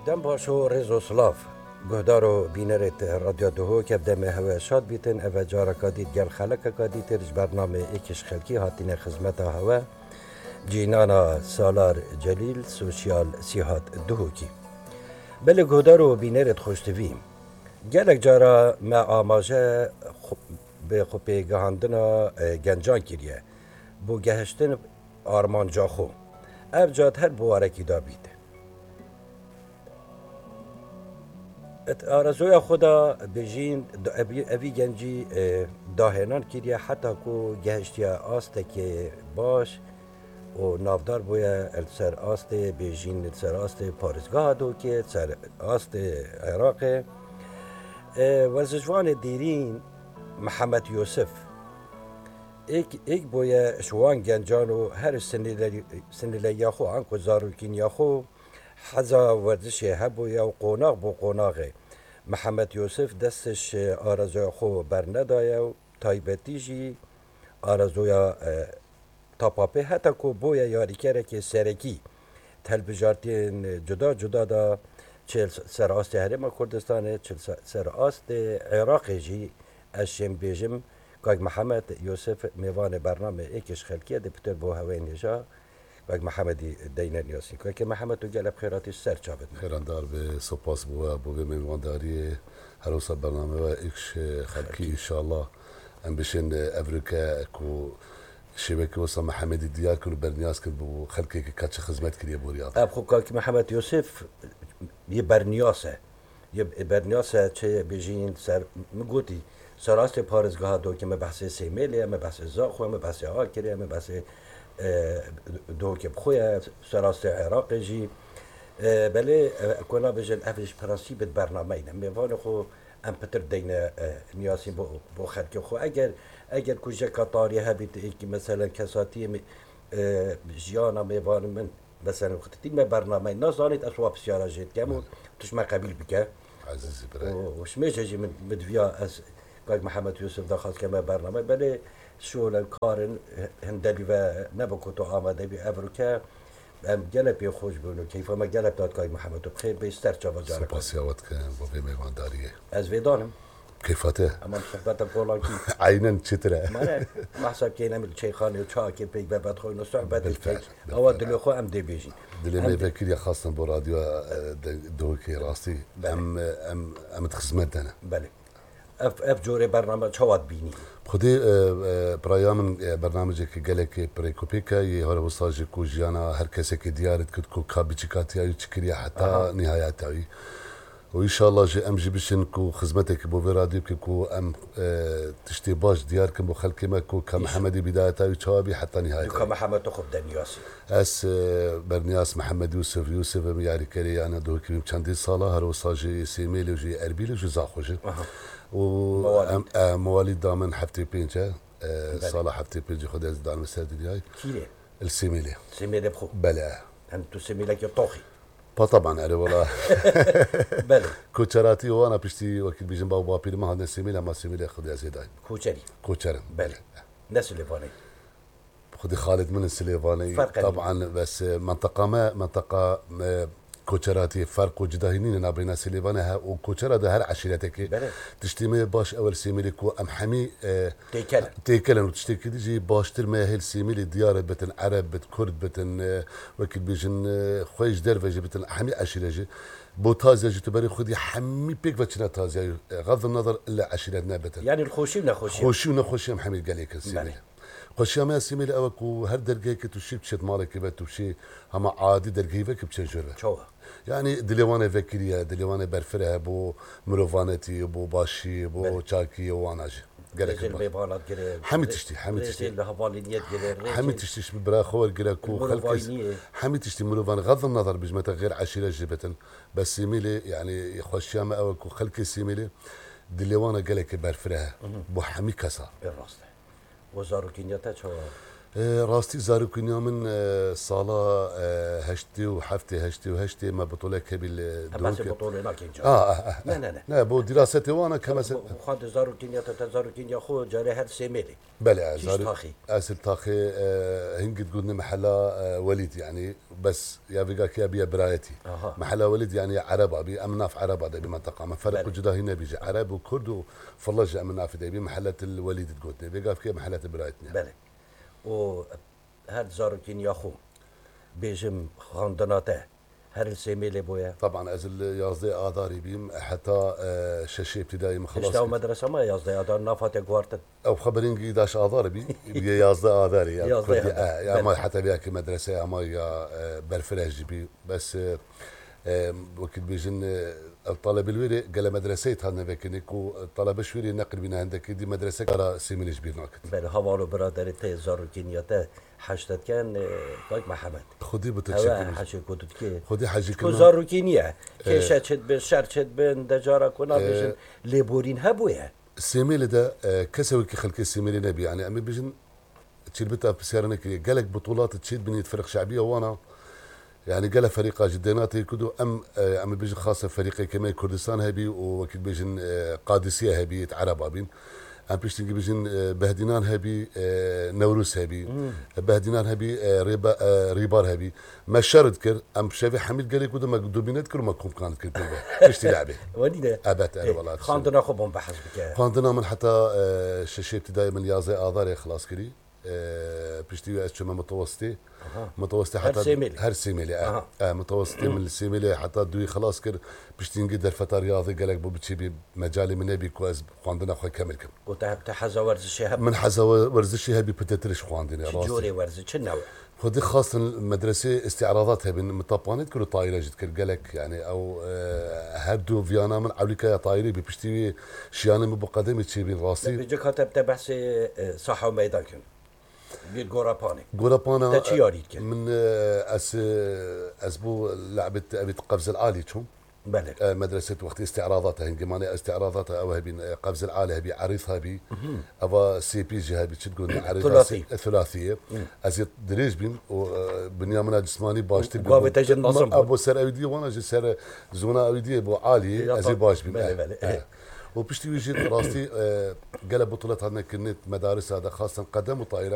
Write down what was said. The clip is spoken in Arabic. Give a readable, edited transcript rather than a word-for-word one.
دم باشو رزو سلاف گهدارو بینرت رادیو دهو که بدم هوا شاد بیتن اوه جارا کادید گل خلق کادید ترج برنامه ایکش خلکی هاتین خدمت هوا جینانا سالار جلیل سوشیال سیحات دهو کی بله گهدارو بینرت خوشتویم گلک جارا ما آماجه به خوبه گهاندنا گنجان کریه بو گهشتن آرمان جاخو اف جاد هر بوارکی دا بیده ات آرزوی خدا بجین اوی گنجی داهنان کریه حتی که گهشتی آسته که باش و نافدار بویا سر آست بجین سر آست پارزگاه دو که سر آست عراق ورزشوان دیرین محمد یوسف ایک بویا شوان گنجانو هر سنیلی یاخو آنکو زاروکین یاخو حزا ورزش هبویا و قوناغ بو قوناغه محمد یوسف دستش آرزوی خو برندایه و تایبتی جی آرزوی تاپاپه حتی که بویا یاری کره که سرکی تلبیجارتین جدا جدا دا چل سر آست هرم کردستانه چل سر آست عراق جی اشیم بیجم که محمد یوسف میوان برنامه ایکش خلکیه دپتر بو هوای نجا و محمدی دینر نیاسین که محمد تو گلب خیراتی سر چابد خیراندار به سپاس بو میوانداری هر روز برنامه و ایکش خلکی انشالله ام بشین افریقا کو شبکه واسه محمدی دیار کنو برنیاز کن بو خلکی که کاتش خدمت کریه بو ریاض اب خو که محمد یوسف یه برنیاسه چه بجین سر مگوتی سراست پارزگاه دو که مبحث سیمیلیه مبحث زاخو مبحث آکریه مبحث دو که بخویه سراست عراق جی بله کنا بجن افش پرانسیب برنامه اینه میوان خو ام پتر دینه نیاسی بو خلق خو اگر کجا کتاری هبیت که مثلا کساتی جیانا میوان من مثلا خطتی ما برنامه نازانید اسوا بسیارا جید کمو توش ما قبیل بکه عزیزی برای وش میجی من مدویا از قاق محمد یوسف داخل که ما برنامه بله شغل کارن هندبی و نبکو تو آمده بی افریقا ام گلبی خوش بونو کیف ما گلب داد قاق محمد بخیر بیستر چاوا جارک سپاسیات کن بو میوانداریه از ویدانم کیفاته اما صحبتم قولان کی عینا چطوره مانه محسب که نمیل چه خانه و چا که پیک ببد خوی نو صحبت الفک اوا دلو خو ام دی بیجی دلی میفکر یا خاصن بو رادیو دو کی راستی ام تخزمت دنا بله اف جوری برنامه چواد بینی خودی برایام برنامجی که گله که پریکوپیکا یه هر وساج کو جانا هر کسی که دیارت کد کو کابچیکاتی ای چکریا حتی نهایت ای و ان شاء الله جي ام جي بشن كو خدمتك بو راديو كو ام تشتي باش ديار كم بو خلك ما كو كمحمدي بدايته وشوابي حتى نهايته كمحمد تخب دنياسي اس برنياس محمد يوسف يعني كري انا دو كم چندي ساله هر وساجي سيميل وجي اربيل وجي زاخوجي و مواليد دامن حفتي بينجا صالح حفتي بينجا خد از دان مسد دياي كيلي السيميلي سيميلي بخو بلا انتو سيميلك يطوخي طبعا علي والله بله كوتشراتي وانا بشتي وكيل بيجن بابا بير ما هذا سيميلا ما سيميلا خذ يا زيدان كوتشري بله ناس اللي فاني خذي خالد من السليفاني طبعا بس منطقه كوتشراتي فرق وجداهنين انا بين سليفانها وكوتشرا ده هر عشيرتك تشتمي باش اول سيميلي كو ام حمي تيكلن وتشتكي ديجي باش ترمي هل سيميلي ديار بتن عرب بت كرد بتن وكل بيجن خويش درفجه بتن حمي عشيرتي بو تازي جتبري خدي حمي بيك فتشنا تازي غض النظر الا عشيرتنا بتن يعني الخوشي ونخوشي محمي قاليك السيميلي خوشي ما سيميلي اوك وهر درجه كتوشي بشت مالك بتوشي هم عادي درجه فيك بتشجره شو يعني دليوانه فكريه دليوانه برفرها بو مروفانتي بو باشي بو تشاكي واناجي قالك البيبانات قال حمي تشتي حمي تشتي ببرا خول قالكو خلكس حمي تشتي مروفان غض النظر بجمته غير عشيره جبتن بس سيميلي يعني خوش ياما اوك خلك سيميلي دليوانه قالك برفرها بو حمي كسا الراس وزارو كينياتا شو راستي زاروكينيا من صالة هشتي وحفتي هشتي ما بطولة كبير بس بطولة ناكين لا بو دراستي وانا كما وخاد زاروكينيا خو جاري هاد سيميلي بلى زاروكي اسل تاخي هنقد قلنا محلا وليد يعني بس يا فيجا كيا بيا برايتي محلا وليد يعني عرب ابي امناف عرب هذا بمنطقة ما فرق جدا هنا بيجي عرب وكرد وفلج امناف دبي محلة الوليد تقولنا فيجا كيا محلة برايتنا بلى وهاد زاروكين ياخو بيجم خاندناته هر السيميلي بويا طبعا ازل يازدي اذاري بيم حتى شاشي ابتدائي مخلص اشتاو مدرسه ما يازدي اذار نافات غوارت او خبرين قيداش اذاري بي يازدي اذاري يا ما حتى بياك مدرسه يا ما يا برفرج بي بس وقت بيجن الطلب الويري قال مدرسه هذا فيكنيك والطلب الشويري نقل بنا عندك دي مدرسه قرا سيميليش بيناك بل هوالو برادر تي زاروكينياتا حشتت كان طاق محمد خدي بتشكل حشي كنت كي خدي حاجه كو زاروكينيا كي شات بالشار شات بين دجارة كنا بيجن ليبورين هبويا السيميلي ده كسوي كي خلك السيميلي نبي يعني امي بيجن تشيل بسيارنا كي قالك بطولات تشيل بنيه فرق شعبيه وانا يعني قال فريق جديناتي كدو ام بيجن خاصه فريقي كمان كردستان هبي وكيد بيجن قادسيه هبي عرب ابين ام بيشتنجي بيجن بهدينان هبي نوروز هبي بهدينان هبي ريبار هبي ما شرط كر ام شافي حميد قال لي كدو ما دوبينات كل ما كانت كل تشتي لعبه ودينا ابات انا والله خاندنا خبهم بحسبك خاندنا من حتى شاشي ابتدائي من يازي اذاري خلاص كري بيشتي اشما متوسطي حتى هر سيميلي متوسطي من السيميلي حتى دوي خلاص كر بيشتي نقدر فتره رياضي قالك بو بتشي بمجالي من ابي كويس عندنا خو كامل كم وتعب حزا ورزشي هب من حزا ورزشي هبي بتترش خو عندنا راسي جوري ورزش النوع خدي خاصه المدرسه استعراضاتها بين مطابانات كل طايره جد كل قالك يعني او هردو فيانا من اوليكا طايري بيشتي شيانه مبقدمه تشي بين راسي بيجي كتب تبحثي صحه وميدان بير غورابانا تشياري من اسبو لعبه ابي قفز العالي شو بلى مدرسه وقت استعراضاتها هنجماني استعراضاتها او هبي قفز العالي هبي عريضها بي ابا سي بي جي هبي تقول عريض ثلاثيه ازيد دريج بين وبنيامنا جسماني باش تقول ابو سر اودي وانا جي سر زونا اودي ابو عالي ازي باش بين وبشتي يجي راستي قال بطولات هذا كنت مدارس هذا خاصه قدم وطائره